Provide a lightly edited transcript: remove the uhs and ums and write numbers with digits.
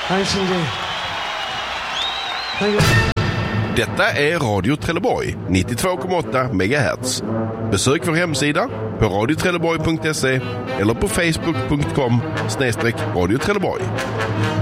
Detta är Radio Trelleborg 92,8 MHz. Besök vår hemsida på radiotrelleborg.se eller på facebook.com/Radio Trelleborg.